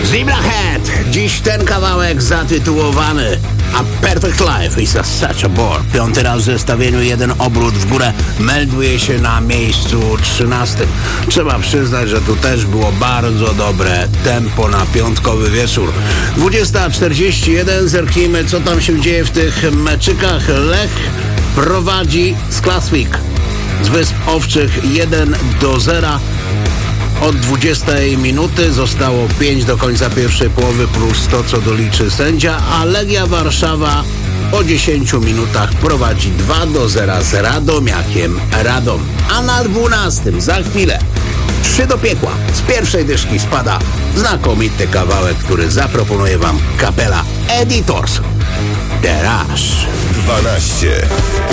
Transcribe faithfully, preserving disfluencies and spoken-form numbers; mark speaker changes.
Speaker 1: Zebra Head. Dziś ten kawałek zatytułowany A Perfect Life is a Such a Bore. Piąty raz w zestawieniu, jeden obrót w górę, melduje się na miejscu trzynastym. Trzeba przyznać, że tu też było bardzo dobre tempo na piątkowy wieczór. dwudziesta czterdzieści jeden, zerknijmy, co tam się dzieje w tych meczykach. Lech prowadzi z Classic z Wysp Owczych jeden do zera. Od dwudziestej minuty zostało pięć do końca pierwszej połowy plus to, co doliczy sędzia, a Legia Warszawa po dziesięciu minutach prowadzi dwa do zera z Radomiakiem Radom. A na dwunastym za chwilę trzy do piekła. Z pierwszej dyszki spada znakomity kawałek, który zaproponuje wam kapela Editors. Teraz
Speaker 2: dwanaście.